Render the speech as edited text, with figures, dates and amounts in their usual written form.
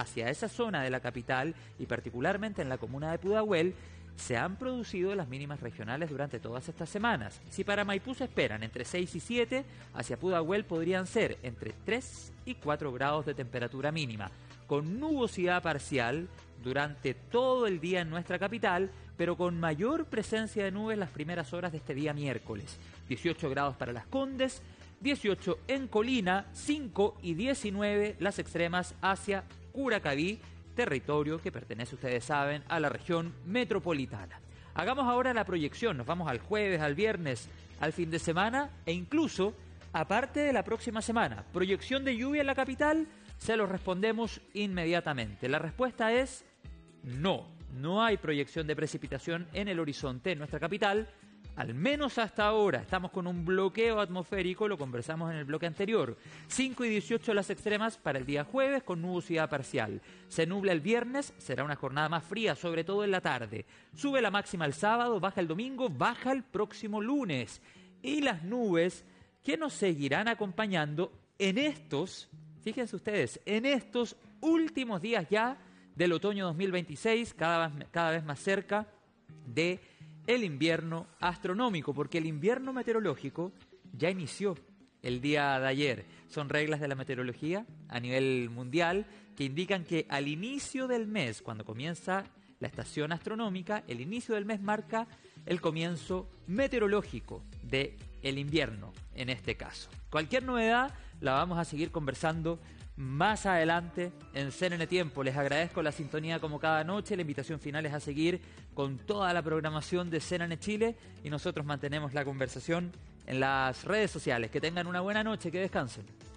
hacia esa zona de la capital y particularmente en la comuna de Pudahuel, se han producido las mínimas regionales durante todas estas semanas. Si para Maipú se esperan entre 6 y 7, hacia Pudahuel podrían ser entre 3 y 4 grados de temperatura mínima, con nubosidad parcial durante todo el día en nuestra capital, pero con mayor presencia de nubes las primeras horas de este día miércoles. 18 grados para Las Condes, 18 en Colina, 5 y 19 las extremas hacia Curacaví, territorio que pertenece, ustedes saben, a la región metropolitana. Hagamos ahora la proyección, nos vamos al jueves, al viernes, al fin de semana e incluso, aparte de la próxima semana, proyección de lluvia en la capital, se lo respondemos inmediatamente. La respuesta es no, no hay proyección de precipitación en el horizonte en nuestra capital, al menos hasta ahora. Estamos con un bloqueo atmosférico, lo conversamos en el bloque anterior. 5 y 18 las extremas para el día jueves con nubosidad parcial. Se nubla el viernes, será una jornada más fría, sobre todo en la tarde. Sube la máxima el sábado, baja el domingo, baja el próximo lunes. Y las nubes que nos seguirán acompañando en estos, fíjense ustedes, en estos últimos días ya del otoño 2026, cada vez más cerca de el invierno astronómico, porque el invierno meteorológico ya inició el día de ayer. Son reglas de la meteorología a nivel mundial que indican que al inicio del mes, cuando comienza la estación astronómica, el inicio del mes marca el comienzo meteorológico del invierno, en este caso. Cualquier novedad la vamos a seguir conversando más adelante en CNN Tiempo. Les agradezco la sintonía como cada noche. La invitación final es a seguir con toda la programación de CNN Chile y nosotros mantenemos la conversación en las redes sociales. Que tengan una buena noche, que descansen.